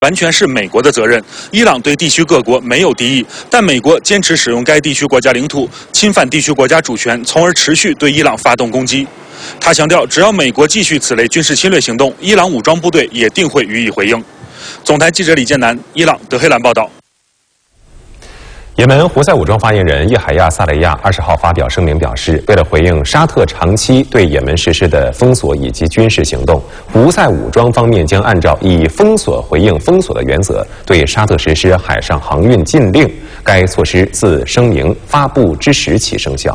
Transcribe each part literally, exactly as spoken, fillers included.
完全是美国的责任。伊朗对地区各国没有敌意，但美国坚持使用该地区国家领土，侵犯地区国家主权，从而持续对伊朗发动攻击。他强调，只要美国继续此类军事侵略行动，伊朗武装部队也定会予以回应。总台记者李建南，伊朗德黑兰报道。 也门胡塞武装发言人叶海亚·萨雷亚二十号发表声明表示，为了回应沙特长期对也门实施的封锁以及军事行动，胡塞武装方面将按照以封锁回应封锁的原则，对沙特实施海上航运禁令。该措施自声明发布之时起生效。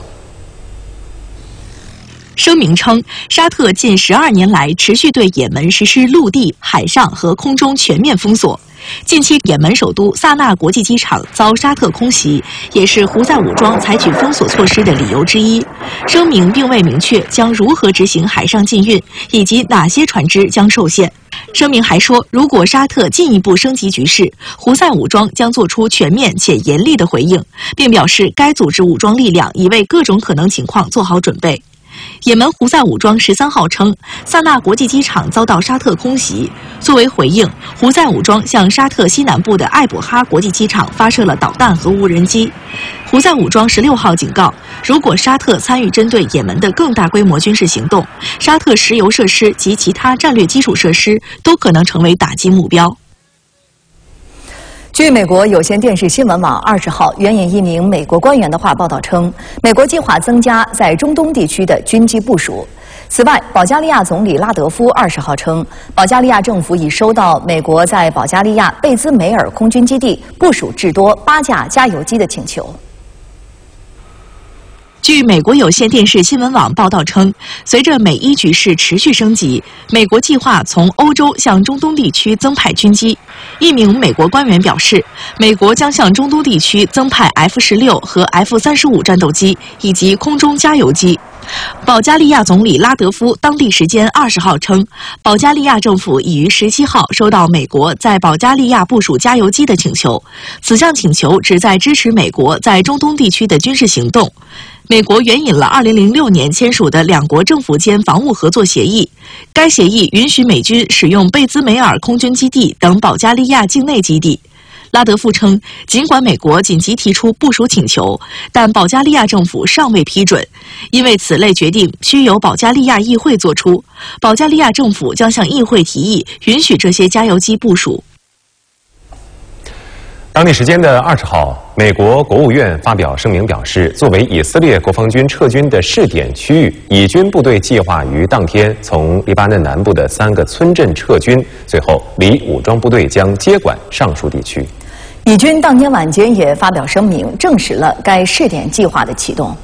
声明称，沙特近十二年来持续对也门实施陆地、海上和空中全面封锁。近期，也门首都萨那国际机场遭沙特空袭，也是胡塞武装采取封锁措施的理由之一。声明并未明确将如何执行海上禁运，以及哪些船只将受限。声明还说，如果沙特进一步升级局势，胡塞武装将做出全面且严厉的回应，并表示该组织武装力量已为各种可能情况做好准备。 也门胡塞武装十三号称，萨那国际机场遭到沙特空袭。作为回应，胡塞武装向沙特西南部的艾卜哈国际机场发射了导弹和无人机。胡塞武装十六号警告，如果沙特参与针对也门的更大规模军事行动，沙特石油设施及其他战略基础设施都可能成为打击目标。 据美国有线电视新闻网二十号援引一名美国官员的话报道称，美国计划增加在中东地区的军机部署。此外，保加利亚总理拉德夫二十号称，保加利亚政府已收到美国在保加利亚贝兹梅尔空军基地部署至多八架加油机的请求。 据美国有线电视新闻网报道称，随着美伊局势持续升级，美国计划从欧洲向中东地区增派军机。一名美国官员表示，美国将向中东地区增派 F 十六和 F 三十五战斗机以及空中加油机。保加利亚总理拉德夫当地时间二十号称，保加利亚政府已于十七号收到美国在保加利亚部署加油机的请求。此项请求旨在支持美国在中东地区的军事行动。 美国援引了二零零六年签署的两国政府间防务合作协议，该协议允许美军使用贝兹梅尔空军基地等保加利亚境内基地。拉德夫称，尽管美国紧急提出部署请求，但保加利亚政府尚未批准，因为此类决定需由保加利亚议会作出。保加利亚政府将向议会提议允许这些加油机部署。 当地时间的二十号，美国国务院发表声明表示，作为以色列国防军撤军的试点区域，以军部队计划于当天从黎巴嫩南部的三个村镇撤军。随后，黎武装部队将接管上述地区。 以军当天晚间也发表声明，证实了该试点计划的启动。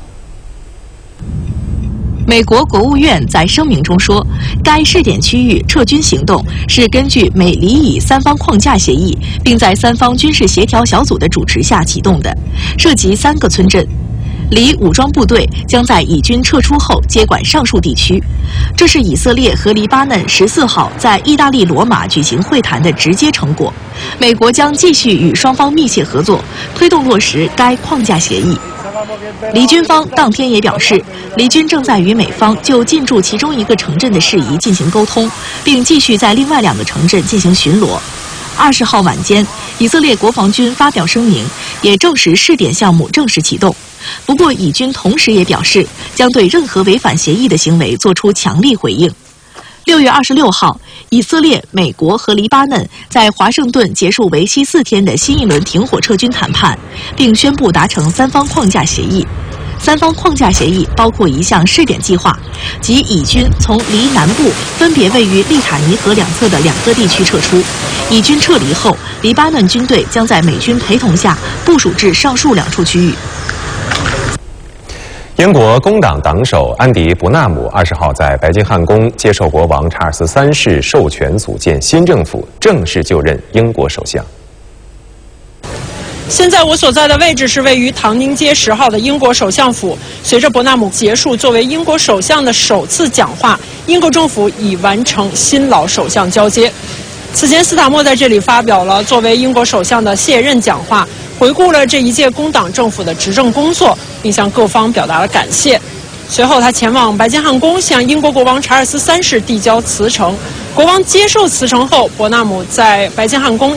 美国国务院在声明中说，该试点区域撤军行动是根据美黎以三方框架协议，并在三方军事协调小组的主持下启动的，涉及三个村镇。黎武装部队将在以军撤出后接管上述地区。这是以色列和黎巴嫩十四号在意大利罗马举行会谈的直接成果。美国将继续与双方密切合作，推动落实该框架协议。 黎军方当天也表示，黎军正在与美方就进驻其中一个城镇的事宜进行沟通，并继续在另外两个城镇进行巡逻。二十号晚间，以色列国防军发表声明，也证实试点项目正式启动。不过，以军同时也表示，将对任何违反协议的行为作出强力回应。 六月二十六号，以色列、美国和黎巴嫩在华盛顿结束为期四天的新一轮停火撤军谈判，并宣布达成三方框架协议。三方框架协议包括一项试点计划，即以军从黎南部分别位于利塔尼河两侧的两个地区撤出。以军撤离后，黎巴嫩军队将在美军陪同下部署至上述两处区域。 英国工党党首安迪·伯纳姆二十号在白金汉宫接受国王查尔斯三世授权组建新政府，正式就任英国首相。 现在我所在的位置是位于唐宁街十号的英国首相府。随着伯纳姆结束作为英国首相的首次讲话，英国政府已完成新老首相交接。此前，斯塔默在这里发表了作为英国首相的卸任讲话，回顾了这一届工党政府的执政工作，并向各方表达了感谢。随后，他前往白金汉宫向英国国王查尔斯三世递交辞呈。国王接受辞呈后，伯纳姆在白金汉宫